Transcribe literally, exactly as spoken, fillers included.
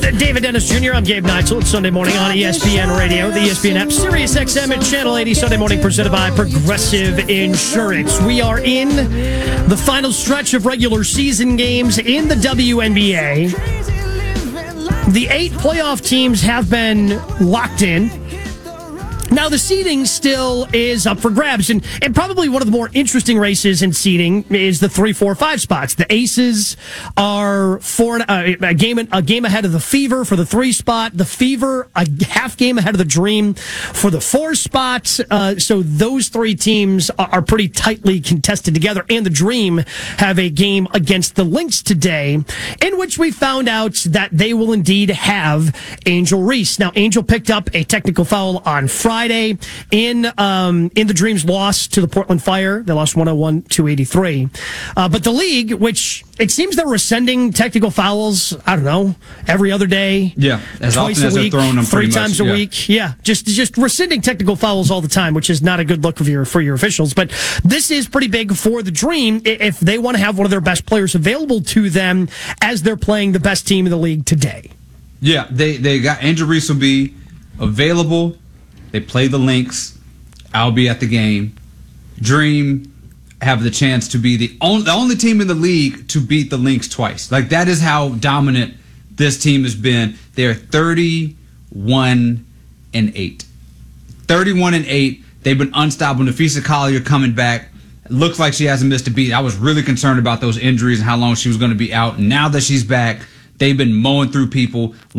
David Dennis Junior I'm Gabe Neitzel. It's Sunday morning on E S P N Radio, the E S P N app, Sirius X M, and Channel eighty. Sunday morning presented by Progressive Insurance. We are in the final stretch of regular season games in the W N B A. The eight playoff teams have been locked in. Now, the seeding still is up for grabs, and, and probably one of the more interesting races in seeding is the three, four, five spots. The Aces are four, uh, a game a game ahead of the Fever for the three spot. The Fever a half game ahead of the Dream for the four spot. Uh, so those three teams are, are pretty tightly contested together, and the Dream have a game against the Lynx today, in which we found out that they will indeed have Angel Reese. Now, Angel picked up a technical foul on Friday. Friday in um, in the Dream's loss to the Portland Fire. They lost one oh one to eighty-three. Uh, but the league, which it seems they're rescinding technical fouls, I don't know, every other day. Yeah, as twice often a as week, they're throwing them three pretty times much, a yeah. week. Yeah, just just rescinding technical fouls all the time, which is not a good look for your for your officials. But this is pretty big for the Dream if they want to have one of their best players available to them as they're playing the best team in the league today. Yeah, they they got Angel Reese will be available. They play the Lynx. I'll be at the game. Dream have the chance to be the only, the only team in the league to beat the Lynx twice. Like, that is how dominant this team has been. They're thirty-one and eight. thirty-one and eight. They've been unstoppable. Nafisa Collier coming back. It looks like she hasn't missed a beat. I was really concerned about those injuries and how long she was going to be out. And now that she's back, they've been mowing through people.